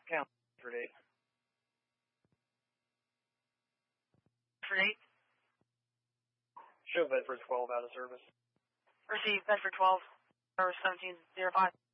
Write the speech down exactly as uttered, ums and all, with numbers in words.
Count for eight. For eight. Show Bedford twelve out of service. Receive Bedford twelve, service seventeen zero five.